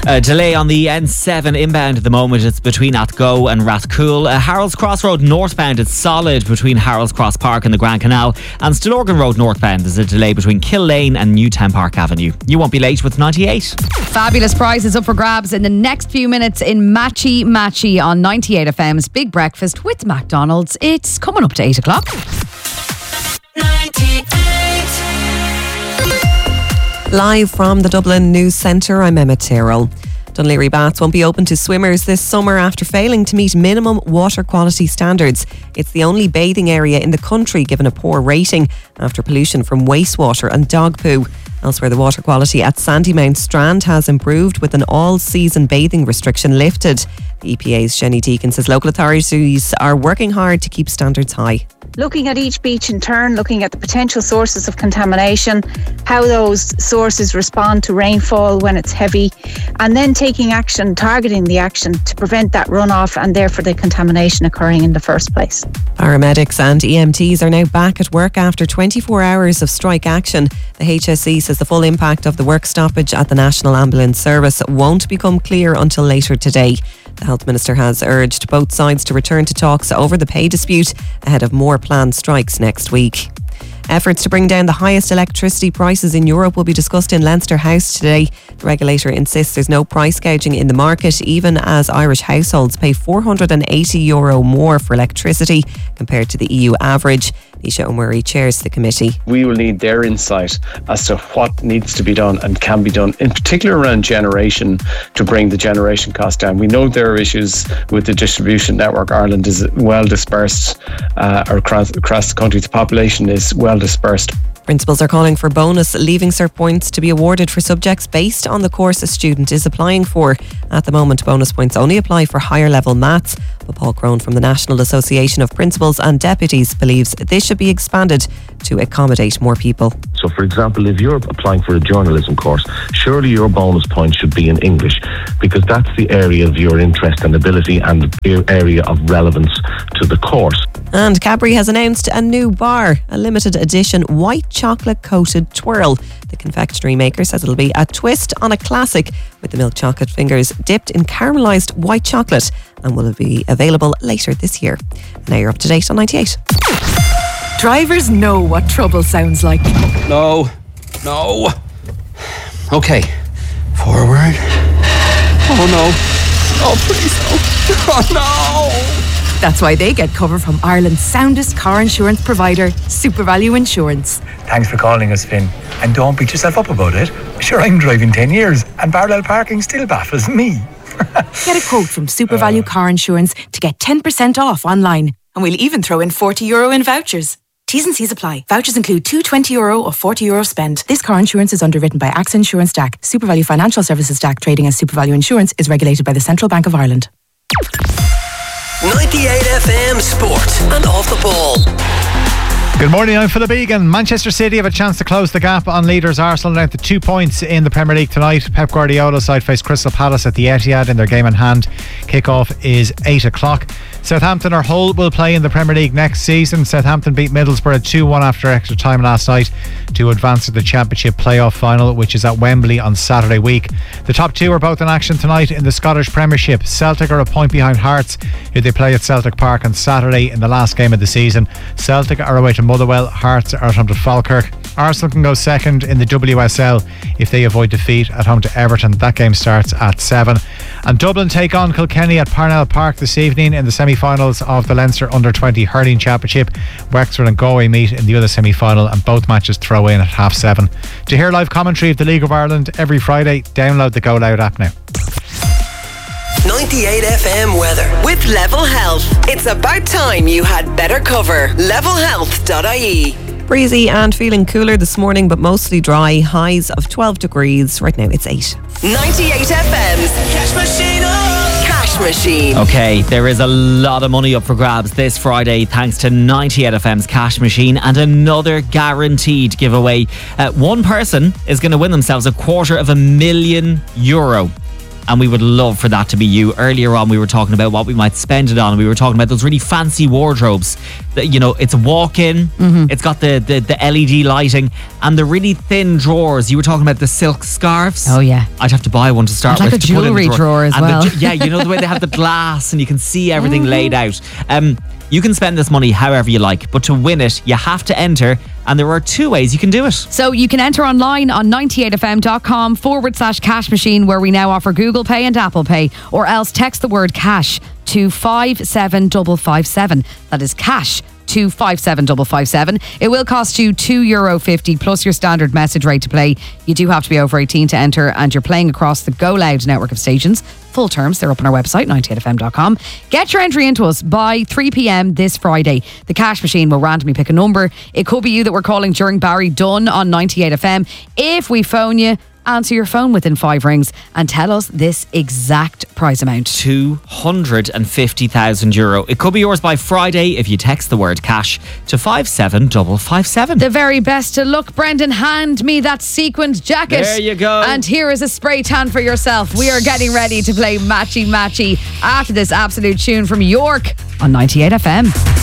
A delay on the N7 inbound at the moment. It's between Athgo and Rathcoole. Harold's Cross Road northbound, it's solid between Harold's Cross Park and the Grand Canal. And Stillorgan Road northbound, there's a delay between Kill Lane and Newtown Park Avenue. You won't be late with 98. Fabulous prizes up for grabs in the next few minutes in Matchy Matchy on 98 FM's Big Breakfast with McDonald's. It's coming up to 8 o'clock. 98. Live from the Dublin News Centre, I'm Emma Tyrrell. Dunleary Baths won't be open to swimmers this summer after failing to meet minimum water quality standards. It's the only bathing area in the country given a poor rating after pollution from wastewater and dog poo. Elsewhere, the water quality at Sandymount Strand has improved with an all-season bathing restriction lifted. The EPA's Jenny Deacon says local authorities are working hard to keep standards high. Looking at each beach in turn, looking at the potential sources of contamination, how those sources respond to rainfall when it's heavy, and then taking action, targeting the action to prevent that runoff and therefore the contamination occurring in the first place. Paramedics and EMTs are now back at work after 24 hours of strike action. The HSE says the full impact of the work stoppage at the National Ambulance Service won't become clear until later today. The Health Minister has urged both sides to return to talks over the pay dispute ahead of more planned strikes next week. Efforts to bring down the highest electricity prices in Europe will be discussed in Leinster House today. The regulator insists there's no price gouging in the market, even as Irish households pay €480 more for electricity compared to the EU average. Nisha O'Murray chairs the committee. We will need their insight as to what needs to be done and can be done, in particular around generation, to bring the generation cost down. We know there are issues with the distribution network. Ireland is well dispersed across the country. The population is well dispersed. Principals are calling for bonus Leaving Cert points to be awarded for subjects based on the course a student is applying for. At the moment, bonus points only apply for higher level maths, but Paul Crone from the National Association of Principals and Deputies believes this should be expanded to accommodate more people. So for example, if you're applying for a journalism course, surely your bonus point should be in English, because that's the area of your interest and ability and the area of relevance to the course. And Cadbury has announced a new bar, a limited edition white chocolate coated twirl. The confectionery maker says it'll be a twist on a classic, with the milk chocolate fingers dipped in caramelised white chocolate, and will be available later this year. Now you're up to date on 98. Drivers know what trouble sounds like. No. Okay. Forward. Oh no. Oh please no. Oh no. That's why they get cover from Ireland's soundest car insurance provider, SuperValue Insurance. Thanks for calling us, Finn. And don't beat yourself up about it. Sure, I'm driving 10 years and parallel parking still baffles me. Get a quote from SuperValue Car Insurance to get 10% off online. And we'll even throw in €40 in vouchers. T's and C's apply. Vouchers include two €20 or €40 spend. This car insurance is underwritten by AXA Insurance DAC. SuperValue Financial Services DAC, trading as SuperValue Insurance, is regulated by the Central Bank of Ireland. 98 FM Sport and Off the Ball. Good morning, I'm Philip Egan. Manchester City have a chance to close the gap on leaders Arsenal down to 2 points in the Premier League tonight. Pep Guardiola's side face Crystal Palace at the Etihad in their game in hand. Kick-off is 8 o'clock. Southampton or Hull will play in the Premier League next season. Southampton beat Middlesbrough 2-1 after extra time last night to advance to the Championship playoff final, which is at Wembley on Saturday week. The top two are both in action tonight in the Scottish Premiership. Celtic are a point behind Hearts, who they play at Celtic Park on Saturday in the last game of the season. Celtic are away to Motherwell, Hearts are at home to Falkirk. Arsenal can go second in the WSL if they avoid defeat at home to Everton. That game starts at 7. And Dublin take on Kilkenny at Parnell Park this evening in the semi-finals of the Leinster Under-20 Hurling Championship. Wexford and Galway meet in the other semi-final, and both matches throw in at 7:30. To hear live commentary of the League of Ireland every Friday, download the Go Loud app now. 98 FM weather with Level Health. It's about time you had better cover. levelhealth.ie. Breezy and feeling cooler this morning, but mostly dry. Highs of 12 degrees. Right now it's 8. 98 FM's Cash Machine. Cash Machine. Okay, there is a lot of money up for grabs this Friday thanks to 98 FM's Cash Machine, and another guaranteed giveaway. One person is going to win themselves €250,000. And we would love for that to be you. Earlier on we were talking about what we might spend it on. We were talking about those really fancy wardrobes It's a walk-in. It's got the LED lighting and the really thin drawers. You were talking about the silk scarves. Oh yeah, I'd have to buy one to start like with. a to put in the jewellery drawer as And well. the way they have the glass and you can see everything laid out. You can spend this money however you like, but to win it, you have to enter, and there are 2 ways you can do it. So you can enter online on 98fm.com/cash machine, where we now offer Google Pay and Apple Pay, or else text the word cash to 57557. That is cash to 57557. It will cost you €2.50 plus your standard message rate to play. You do have to be over 18 to enter, and you're playing across the Go Loud network of stations. Full terms, they're up on our website, 98fm.com. Get your entry into us by 3 p.m. this Friday. The cash machine will randomly pick a number. It could be you that we're calling during Barry Dunn on 98FM. If we phone you, answer your phone within 5 rings and tell us this exact prize amount. €250,000. It could be yours by Friday if you text the word cash to 57557. The very best of luck. Brendan, hand me that sequined jacket. There you go. And here is a spray tan for yourself. We are getting ready to play Matchy Matchy after this absolute tune from York on 98FM.